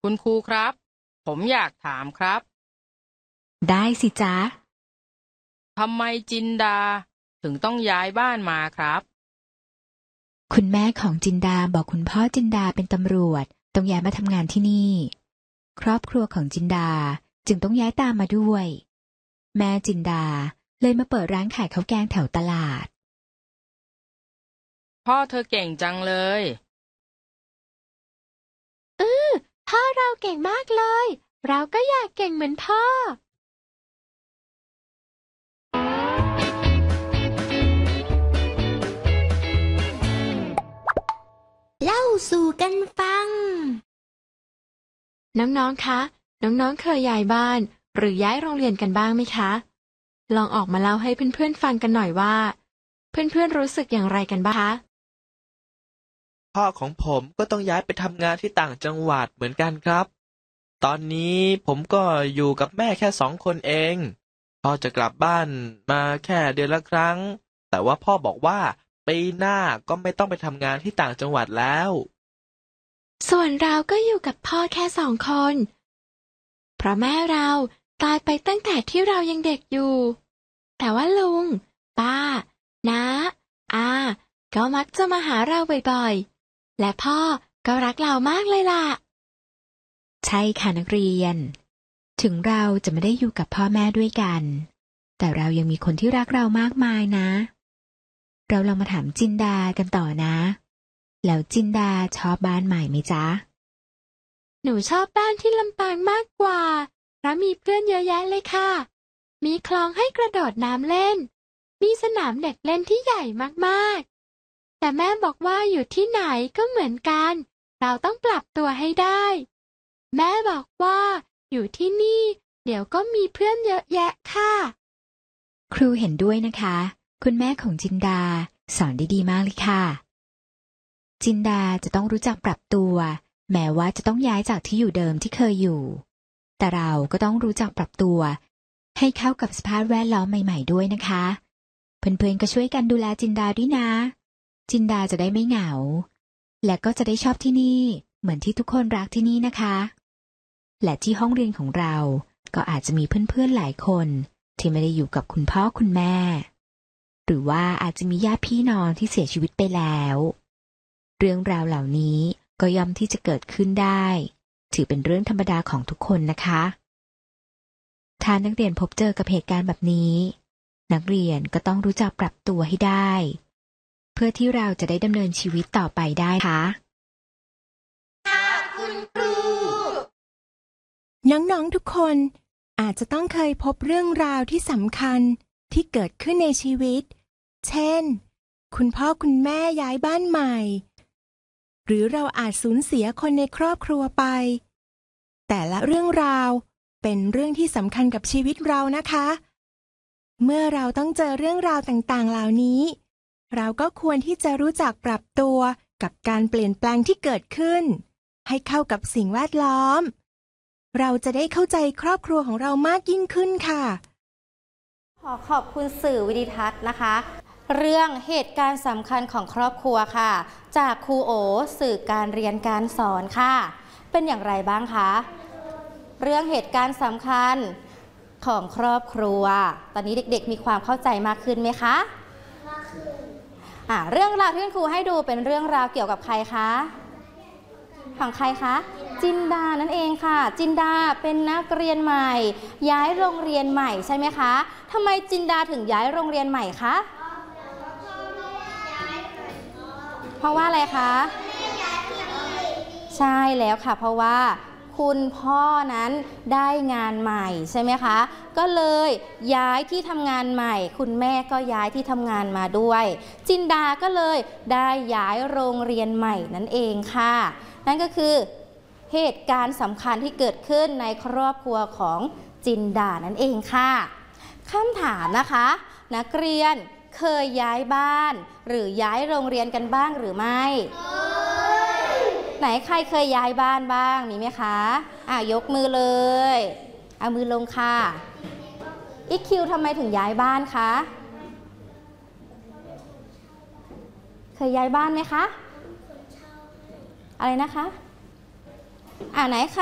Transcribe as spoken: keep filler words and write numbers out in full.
คุณครูครับผมอยากถามครับได้สิจ๊ะทำไมจินดาถึงต้องย้ายบ้านมาครับคุณแม่ของจินดาบอกคุณพ่อจินดาเป็นตำรวจต้องย้ายมาทำงานที่นี่ครอบครัวของจินดาจึงต้องย้ายตามมาด้วยแม่จินดาเลยมาเปิดร้านขายข้าวแกงแถวตลาดพ่อเธอเก่งจังเลยเออพ่อเราเก่งมากเลยเราก็อยากเก่งเหมือนพ่อเล่าสู่กันฟังน้องๆคะน้องๆเคยย้ายบ้านหรือย้ายโรงเรียนกันบ้างไหมคะลองออกมาเล่าให้เพื่อนๆฟังกันหน่อยว่าเพื่อนๆรู้สึกอย่างไรกันบ้างคะพ่อของผมก็ต้องย้ายไปทำงานที่ต่างจังหวัดเหมือนกันครับตอนนี้ผมก็อยู่กับแม่แค่สองคนเองพ่อจะกลับบ้านมาแค่เดือนละครั้งแต่ว่าพ่อบอกว่าปีหน้าก็ไม่ต้องไปทำงานที่ต่างจังหวัดแล้วส่วนเราก็อยู่กับพ่อแค่สองคนเพราะแม่เราตายไปตั้งแต่ที่เรายังเด็กอยู่แต่ว่าลุงป้าน้าอาก็มักจะมาหาเราบ่อยๆและพ่อก็รักเรามากเลยล่ะใช่ค่ะนักเรียนถึงเราจะไม่ได้อยู่กับพ่อแม่ด้วยกันแต่เรายังมีคนที่รักเรามากมายนะเราลองมาถามจินดากันต่อนะแล้วจินดาชอบบ้านใหม่ไหมจ๊ะหนูชอบบ้านที่ลำปางมากกว่าเพราะมีเพื่อนเยอะแยะเลยค่ะมีคลองให้กระโดดน้ำเล่นมีสนามเด็กเล่นที่ใหญ่มากๆแต่แม่บอกว่าอยู่ที่ไหนก็เหมือนกันเราต้องปรับตัวให้ได้แม่บอกว่าอยู่ที่นี่เดี๋ยวก็มีเพื่อนเยอะแยะค่ะครูเห็นด้วยนะคะคุณแม่ของจินดาสอนได้ดีมากเลยค่ะจินดาจะต้องรู้จักปรับตัวแม้ว่าจะต้องย้ายจากที่อยู่เดิมที่เคยอยู่แต่เราก็ต้องรู้จักปรับตัวให้เข้ากับสภาพแวดล้อมใหม่ๆด้วยนะคะเพื่อนๆก็ช่วยกันดูแลจินดาด้วยนะจินดาจะได้ไม่เหงาและก็จะได้ชอบที่นี่เหมือนที่ทุกคนรักที่นี่นะคะและที่ห้องเรียนของเราก็อาจจะมีเพื่อนๆหลายคนที่ไม่ได้อยู่กับคุณพ่อคุณแม่หรือว่าอาจจะมีญาติพี่น้องที่เสียชีวิตไปแล้วเรื่องราวเหล่านี้ก็ย่อมที่จะเกิดขึ้นได้ถือเป็นเรื่องธรรมดาของทุกคนนะคะถ้านักเรียนพบเจอกับเหตุการณ์แบบนี้นักเรียนก็ต้องรู้จักปรับตัวให้ได้เพื่อที่เราจะได้ดำเนินชีวิตต่อไปได้ค่ะค่ะคุณครูน้องๆทุกคนอาจจะต้องเคยพบเรื่องราวที่สำคัญที่เกิดขึ้นในชีวิตเช่นคุณพ่อคุณแม่ย้ายบ้านใหม่หรือเราอาจสูญเสียคนในครอบครัวไปแต่ละเรื่องราวเป็นเรื่องที่สำคัญกับชีวิตเรานะคะเมื่อเราต้องเจอเรื่องราวต่างๆเหล่านี้เราก็ควรที่จะรู้จักปรับตัวกับการเปลี่ยนแปลงที่เกิดขึ้นให้เข้ากับสิ่งแวดล้อมเราจะได้เข้าใจครอบครัวของเรามากยิ่งขึ้นค่ะขอขอบคุณสื่อวิดิทัศน์นะคะเรื่องเหตุการณ์สำคัญของครอบครัวค่ะจากครูโอสื่อการเรียนการสอนค่ะเป็นอย่างไรบ้างคะเรื่องเหตุการณ์สำคัญของครอบครัวตอนนี้เด็กๆมีความเข้าใจมากขึ้นไหมคะมากขึ้นอ่าเรื่องราวที่คุณครูให้ดูเป็นเรื่องราวเกี่ยวกับใครคะของใครคะจินดานั่นเองค่ะจินดาเป็นนักเรียนใหม่ย้ายโรงเรียนใหม่ใช่ไหมคะทำไมจินดาถึงย้ายโรงเรียนใหม่คะเพราะว่าอะไรคะใช่แล้วค่ะเพราะว่าคุณพ่อนั้นได้งานใหม่ใช่ไหมคะก็เลยย้ายที่ทำงานใหม่คุณแม่ก็ย้ายที่ทำงานมาด้วยจินดาก็เลยได้ย้ายโรงเรียนใหม่นั่นเองค่ะนั่นก็คือเหตุการณ์สำคัญที่เกิดขึ้นในครอบครัวของจินดานั่นเองค่ะคำถามนะคะนักเรียนเคยย้ายบ้านหรือย้ายโรงเรียนกันบ้างหรือไม่ไหนใครเคยย้ายบ้านบ้างมีไหมคะอ่ะยกมือเลยเอามือลงค่ะอีคิวทำไมถึงย้ายบ้านคะเคยย้ายบ้านไหมคะอะไรนะคะอ่าไหนคะ